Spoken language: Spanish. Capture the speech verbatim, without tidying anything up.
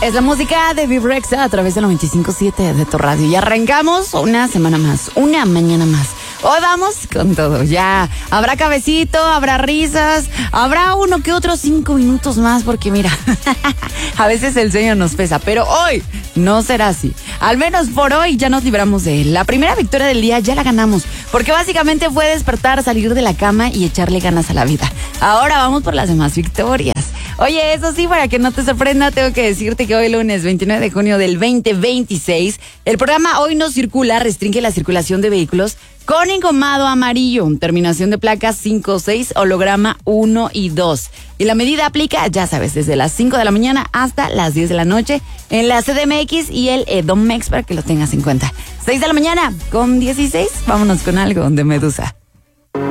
Es la música de Vibrexa a través del noventa y cinco punto siete de tu radio. Y arrancamos una semana más, una mañana más. Hoy vamos con todo, ya. Habrá cabecito, habrá risas, habrá uno que otro cinco minutos más, porque mira, a veces el sueño nos pesa, pero hoy no será así. Al menos por hoy ya nos libramos de él. La primera victoria del día ya la ganamos, porque básicamente fue despertar, salir de la cama y echarle ganas a la vida. Ahora vamos por las demás victorias. Oye, eso sí, para que no te sorprenda, tengo que decirte que hoy lunes veintinueve de junio del veinte veintiséis, el programa Hoy No Circula restringe la circulación de vehículos con encomado amarillo, terminación de placas cinco seis, holograma uno y dos. Y la medida aplica, ya sabes, desde las cinco de la mañana hasta las diez de la noche en la C D M X y el Edomex, para que lo tengas en cuenta. seis de la mañana con dieciséis, vámonos con algo de Medusa.